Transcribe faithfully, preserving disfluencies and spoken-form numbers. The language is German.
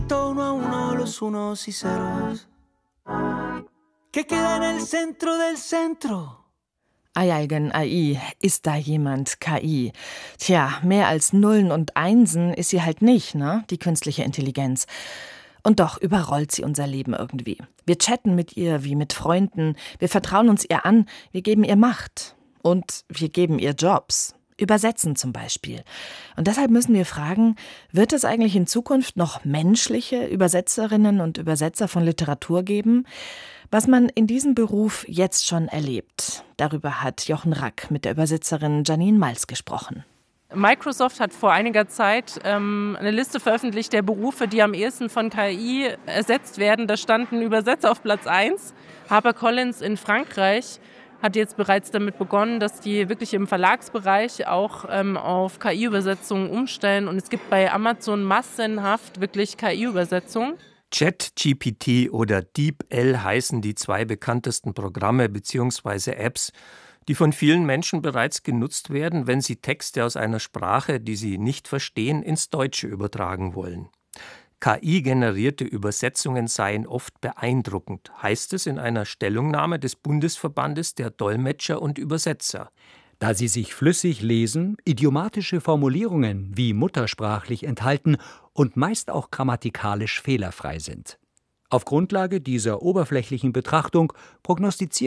cuento uno a uno los unos y ceros que queda en el centro del centro. Eigen A I, ist da jemand K I? Tja, mehr als Nullen und Einsen ist sie halt nicht, ne? Die künstliche Intelligenz. Und doch überrollt sie unser Leben irgendwie. Wir chatten mit ihr wie mit Freunden, wir vertrauen uns ihr an, wir geben ihr Macht. Und wir geben ihr Jobs. Übersetzen zum Beispiel. Und deshalb müssen wir fragen, wird es eigentlich in Zukunft noch menschliche Übersetzerinnen und Übersetzer von Literatur geben? Was man in diesem Beruf jetzt schon erlebt, darüber hat Jochen Rack mit der Übersetzerin Janine Malz gesprochen. Microsoft hat vor einiger Zeit ähm, eine Liste veröffentlicht der Berufe, die am ehesten von K I ersetzt werden. Da standen Übersetzer auf Platz eins. HarperCollins in Frankreich hat jetzt bereits damit begonnen, dass die wirklich im Verlagsbereich auch ähm, auf K I-Übersetzungen umstellen. Und es gibt bei Amazon massenhaft wirklich K I-Übersetzungen. ChatGPT oder DeepL heißen die zwei bekanntesten Programme bzw. Apps, die von vielen Menschen bereits genutzt werden, wenn sie Texte aus einer Sprache, die sie nicht verstehen, ins Deutsche übertragen wollen. K I-generierte Übersetzungen seien oft beeindruckend, heißt es in einer Stellungnahme des Bundesverbandes der Dolmetscher und Übersetzer. Da sie sich flüssig lesen, idiomatische Formulierungen wie muttersprachlich enthalten und meist auch grammatikalisch fehlerfrei sind. Auf Grundlage dieser oberflächlichen Betrachtung prognostiziert